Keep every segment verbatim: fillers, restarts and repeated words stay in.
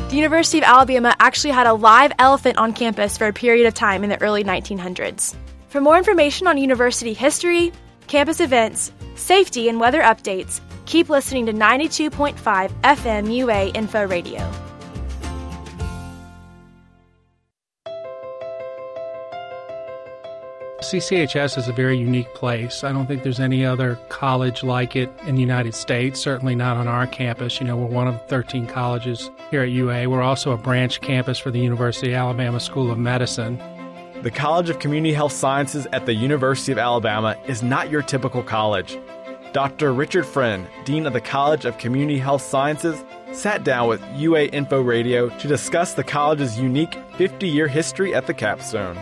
The University of Alabama actually had a live elephant on campus for a period of time in the early nineteen hundreds. For more information on university history, campus events, safety, and weather updates, keep listening to ninety-two point five F M U A Info Radio. C C H S is a very unique place. I don't think there's any other college like it in the United States, certainly not on our campus. You know, we're one of thirteen colleges here at U A. We're also a branch campus for the University of Alabama School of Medicine. The College of Community Health Sciences at the University of Alabama is not your typical college. Doctor Richard Friend, Dean of the College of Community Health Sciences, sat down with U A Info Radio to discuss the college's unique fifty-year history at the capstone.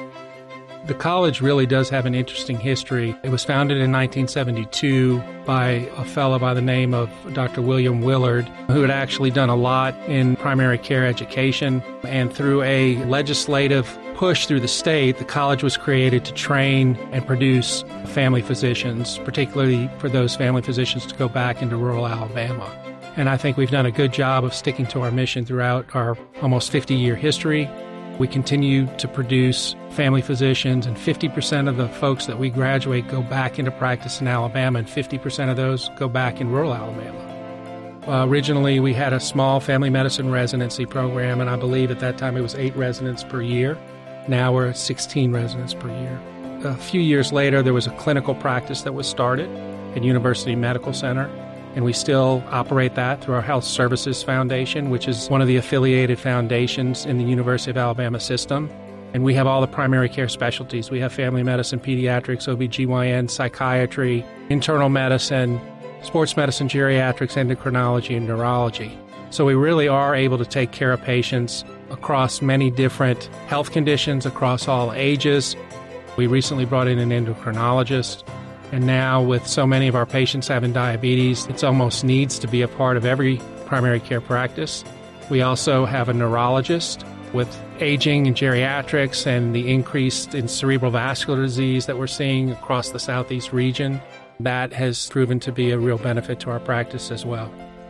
The college really does have an interesting history. It was founded in nineteen seventy-two by a fellow by the name of Doctor William Willard, who had actually done a lot in primary care education. And through a legislative push through the state, the college was created to train and produce family physicians, particularly for those family physicians to go back into rural Alabama. And I think we've done a good job of sticking to our mission throughout our almost fifty-year history. We continue to produce family physicians, and fifty percent of the folks that we graduate go back into practice in Alabama, and fifty percent of those go back in rural Alabama. Uh, originally, we had a small family medicine residency program, and I believe at that time it was eight residents per year. Now we're at sixteen residents per year. A few years later, there was a clinical practice that was started at University Medical Center, and we still operate that through our Health Services Foundation, which is one of the affiliated foundations in the University of Alabama system. And we have all the primary care specialties. We have family medicine, pediatrics, O B G Y N, psychiatry, internal medicine, sports medicine, geriatrics, endocrinology, and neurology. So we really are able to take care of patients across many different health conditions, across all ages. We recently brought in an endocrinologist. And now with so many of our patients having diabetes, it almost needs to be a part of every primary care practice. We also have a neurologist. With aging and geriatrics and the increase in cerebral vascular disease that we're seeing across the Southeast region, that has proven to be a real benefit to our practice as well.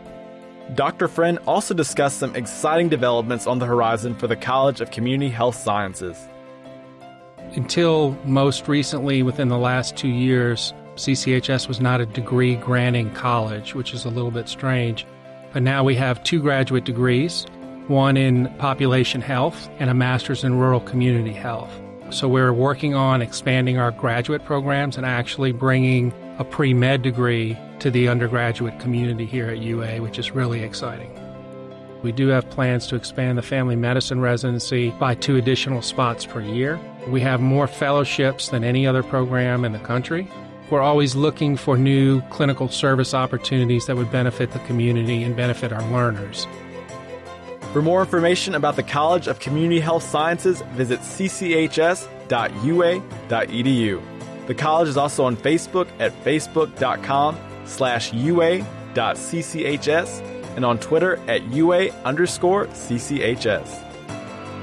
Doctor Friend also discussed some exciting developments on the horizon for the College of Community Health Sciences. Until most recently, within the last two years, C C H S was not a degree-granting college, which is a little bit strange. But now we have two graduate degrees, one in population health and a master's in rural community health. So we're working on expanding our graduate programs and actually bringing a pre-med degree to the undergraduate community here at U A, which is really exciting. We do have plans to expand the family medicine residency by two additional spots per year. We have more fellowships than any other program in the country. We're always looking for new clinical service opportunities that would benefit the community and benefit our learners. For more information about the College of Community Health Sciences, visit c c h s dot u a dot e d u. The college is also on Facebook at facebook.com slash ua.cchs and on Twitter at ua underscore cchs.